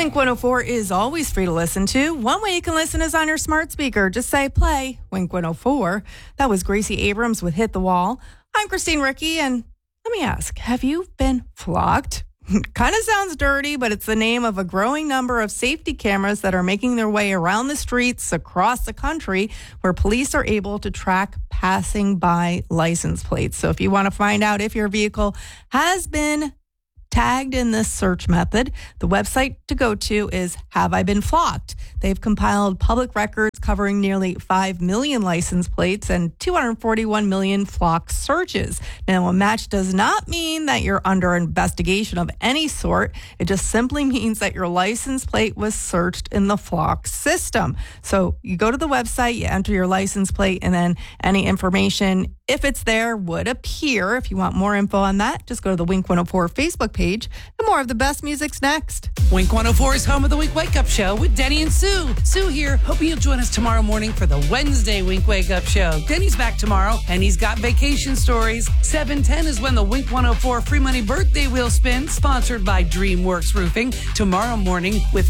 Wink 104 is always free to listen to. One way you can listen is on your smart speaker. Just say play Wink 104. That was Gracie Abrams with Hit the Wall. I'm Christine Ricky, and let me ask, have you been flocked? Kind of sounds dirty, but it's the name of a growing number of safety cameras that are making their way around the streets across the country where police are able to track passing by license plates. So if you want to find out if your vehicle has been tagged in this search method, the website to go to is Have I Been Flocked? They've compiled public records covering nearly 5 million license plates and 241 million flocked searches. Now, a match does not mean that you're under investigation of any sort. It just simply means that your license plate was searched in the flock system. So you go to the website, you enter your license plate, and then any information, if it's there, would appear. If you want more info on that, just go to the Wink 104 Facebook page. And more of the best music's next. Wink 104 is home of the Wink Wake Up Show with Denny and Sue. Sue here, hoping you'll join us tomorrow morning for the Wednesday Wink Wake Up Show. Denny's back tomorrow, and he's got vacation stories. 7:10 is when the Wink 104 Free Money Birthday Wheel spins, sponsored by DreamWorks Roofing. Tomorrow morning with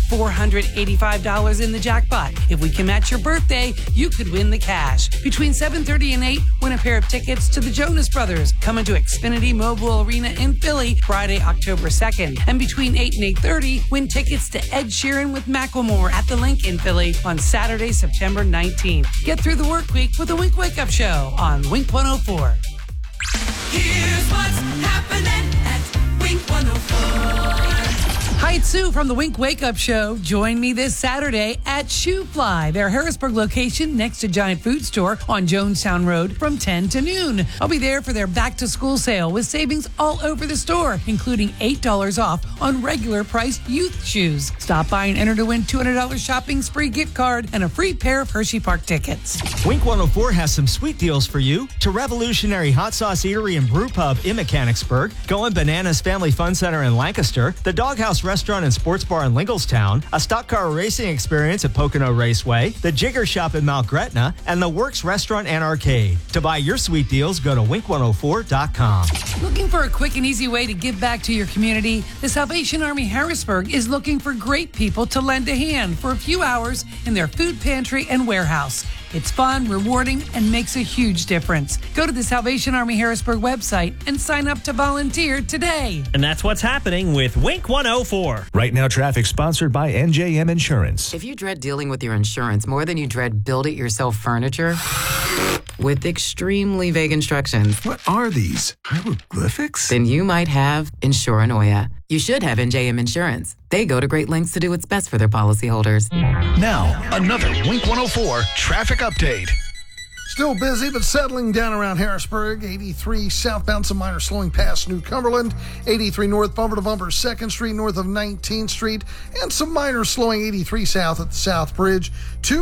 $485 in the jackpot. If we can match your birthday, you could win the cash. Between 7:30 and 8, win a pair of tickets to the Jonas Brothers, coming to Xfinity Mobile Arena in Philly Friday, October 2nd. And between 8 and 8:30, win tickets to Ed Sheeran with Macklemore at the Link in Philly on Saturday, September 19th. Get through the work week with the Wink Wake Up Show on Wink 104. Here's what's happening at Wink 104. Hi, it's Sue from the Wink Wake Up Show. Join me this Saturday at Shoe Fly, their Harrisburg location next to Giant Food Store on Jonestown Road from 10 to noon. I'll be there for their back-to-school sale with savings all over the store, including $8 off on regular priced youth shoes. Stop by and enter to win $200 shopping spree gift card and a free pair of Hershey Park tickets. Wink 104 has some sweet deals for you. To Revolutionary Hot Sauce Eatery and Brew Pub in Mechanicsburg, Going Bananas Family Fun Center in Lancaster, the Doghouse Restaurant and Sports Bar in Linglestown, a stock car racing experience at Pocono Raceway, the Jigger Shop in Mount Gretna, and the Works Restaurant and Arcade. To buy your sweet deals, go to wink104.com. Looking for a quick and easy way to give back to your community? The Salvation Army Harrisburg is looking for great people to lend a hand for a few hours in their food pantry and warehouse. It's fun, rewarding, and makes a huge difference. Go to the Salvation Army Harrisburg website and sign up to volunteer today. And that's what's happening with Wink 104. Right Now Traffic, sponsored by NJM Insurance. If you dread dealing with your insurance more than you dread build-it-yourself furniture with extremely vague instructions, What are these? Hieroglyphics? then you might have Insuranoia. You should have NJM Insurance. They go to great lengths to do what's best for their policyholders. Now, another Wink 104 traffic update. Still busy, but settling down around Harrisburg. 83 southbound, some minor slowing past New Cumberland. 83 north, bumper to bumper, 2nd Street north of 19th Street. And some minor slowing 83 south at the South Bridge.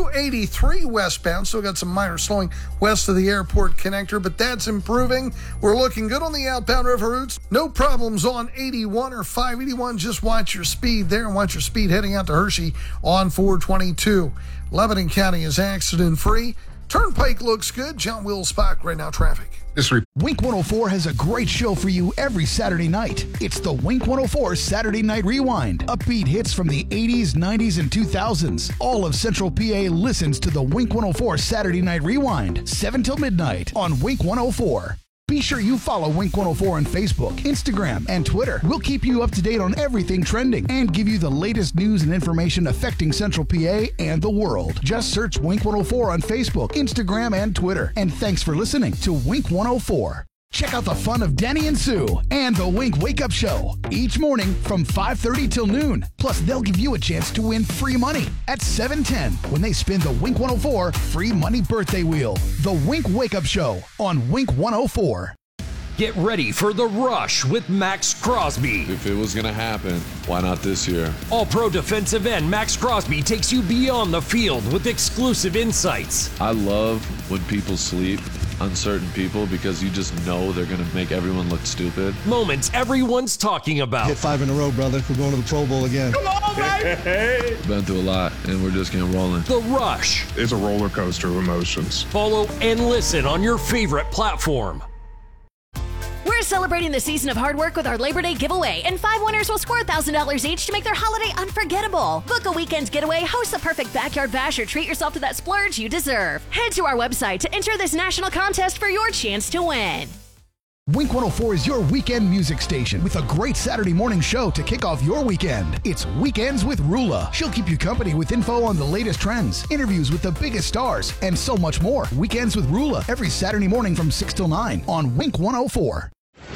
283 westbound, still got some minor slowing west of the airport connector, but that's improving. We're looking good on the outbound river routes. No problems on 81 or 581. Just watch your speed there and watch your speed heading out to Hershey on 422. Lebanon County is accident-free. Turnpike looks good. John Wills Spock, Right Now Traffic. Wink 104 has a great show for you every Saturday night. It's the Wink 104 Saturday Night Rewind. Upbeat hits from the 80s, 90s, and 2000s. All of Central PA listens to the Wink 104 Saturday Night Rewind, 7 till midnight on Wink 104. Be sure you follow Wink 104 on Facebook, Instagram, and Twitter. We'll keep you up to date on everything trending and give you the latest news and information affecting Central PA and the world. Just search Wink 104 on Facebook, Instagram, and Twitter. And thanks for listening to Wink 104. Check out the fun of Denny and Sue and the Wink Wake Up Show each morning from 5:30 till noon. Plus, they'll give you a chance to win free money at 7:10 when they spin the Wink 104 Free Money Birthday Wheel. The Wink Wake Up Show on Wink 104. Get ready for The Rush with Max Crosby. If it was going to happen, why not this year? All-pro defensive end Max Crosby takes you beyond the field with exclusive insights. I love when people sleep on certain people because you just know they're going to make everyone look stupid. Moments everyone's talking about. Hit 5 in a row, brother. We're going to the Pro Bowl again. Come on, baby! Been through a lot, and we're just getting rolling. The Rush. It's a roller coaster of emotions. Follow and listen on your favorite platform. We're celebrating the season of hard work with our Labor Day giveaway, and 5 winners will score $1,000 each to make their holiday unforgettable. Book a weekend getaway, host the perfect backyard bash, or treat yourself to that splurge you deserve. Head to our website to enter this national contest for your chance to win. Wink 104 is your weekend music station with a great Saturday morning show to kick off your weekend. It's Weekends with Rula. She'll keep you company with info on the latest trends, interviews with the biggest stars, and so much more. Weekends with Rula every Saturday morning from 6 till 9 on Wink 104.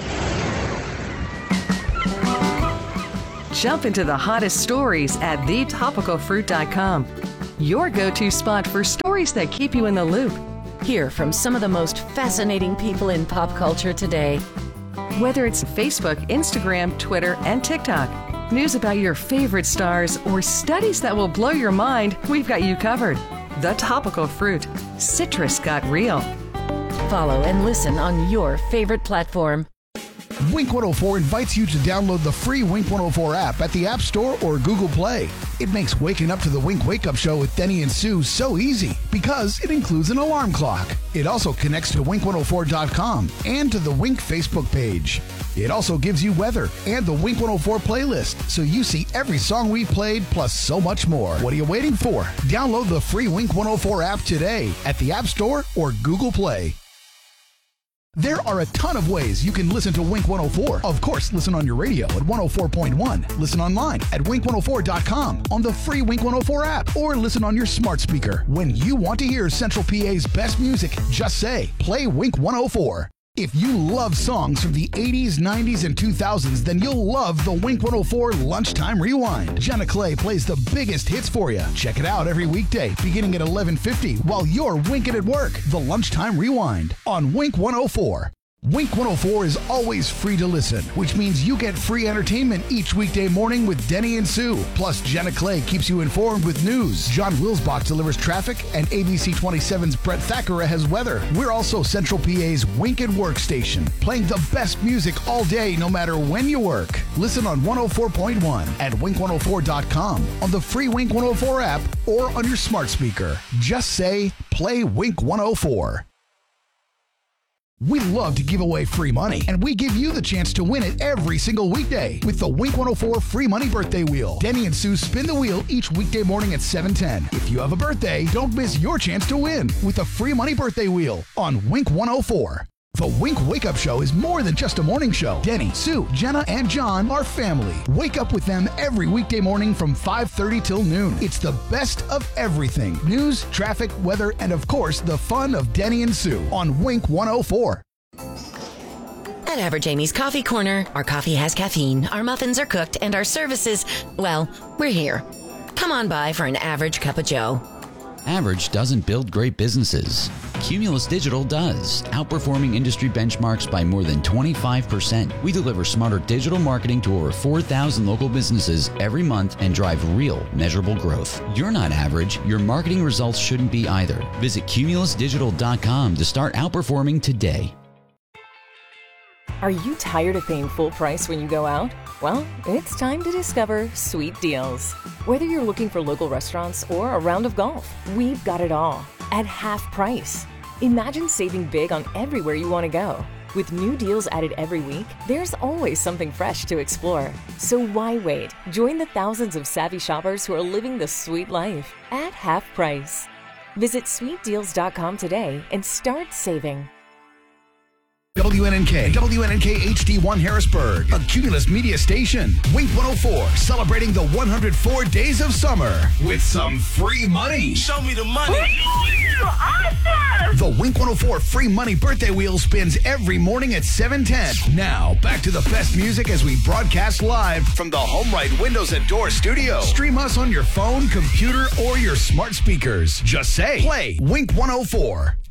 Jump into the hottest stories at thetopicalfruit.com. Your go-to spot for stories that keep you in the loop. Hear from some of the most fascinating people in pop culture today. Whether it's Facebook, Instagram, Twitter, and TikTok, news about your favorite stars, or studies that will blow your mind, we've got you covered. The Topical Fruit. Citrus got real. Follow and listen on your favorite platform. Wink 104 invites you to download the free Wink 104 app at the App Store or Google Play. It makes waking up to the Wink Wake Up Show with Denny and Sue so easy because it includes an alarm clock. It also connects to Wink104.com and to the Wink Facebook page. It also gives you weather and the Wink 104 playlist, so you see every song we played plus so much more. What are you waiting for? Download the free Wink 104 app today at the App Store or Google Play. There are a ton of ways you can listen to Wink 104. Of course, listen on your radio at 104.1. Listen online at Wink104.com, on the free Wink 104 app, or listen on your smart speaker. When you want to hear Central PA's best music, just say, play Wink 104. If you love songs from the 80s, 90s, and 2000s, then you'll love the Wink 104 Lunchtime Rewind. Jenna Clay plays the biggest hits for you. Check it out every weekday, beginning at 11:50, while you're winking at work. The Lunchtime Rewind on Wink 104. Wink 104 is always free to listen, which means you get free entertainment each weekday morning with Denny and Sue. Plus, Jenna Clay keeps you informed with news. John Wilsbach delivers traffic, and ABC 27's Brett Thackeray has weather. We're also Central PA's Wink at Work station, playing the best music all day, no matter when you work. Listen on 104.1 at Wink104.com, on the free Wink 104 app, or on your smart speaker. Just say, play Wink 104. We love to give away free money, and we give you the chance to win it every single weekday with the Wink 104 Free Money Birthday Wheel. Denny and Sue spin the wheel each weekday morning at 7:10. If you have a birthday, don't miss your chance to win with the Free Money Birthday Wheel on Wink 104. The Wink Wake Up Show is more than just a morning show. Denny, Sue, Jenna, and John are family. Wake up with them every weekday morning from 5:30 till noon. It's the best of everything. News, traffic, weather, and of course, the fun of Denny and Sue on Wink 104. At Average Amy's Coffee Corner, our coffee has caffeine, our muffins are cooked, and our services, well, we're here. Come on by for an average cup of joe. Average doesn't build great businesses. Cumulus Digital does, outperforming industry benchmarks by more than 25%. We deliver smarter digital marketing to over 4,000 local businesses every month and drive real, measurable growth. You're not average. Your marketing results shouldn't be either. Visit cumulusdigital.com to start outperforming today. Are you tired of paying full price when you go out? Well, it's time to discover Sweet Deals. Whether you're looking for local restaurants or a round of golf, we've got it all at half price. Imagine saving big on everywhere you want to go. With new deals added every week, there's always something fresh to explore. So why wait? Join the thousands of savvy shoppers who are living the sweet life at half price. Visit sweetdeals.com today and start saving. WNNK HD1 Harrisburg, a Cumulus media station. Wink 104, celebrating the 104 days of summer with some free money. Show me the money. Awesome! The Wink 104 Free Money Birthday Wheel spins every morning at 7:10. Now, back to the best music as we broadcast live from the HomeRight Windows and Door studio. Stream us on your phone, computer, or your smart speakers. Just say, play Wink 104.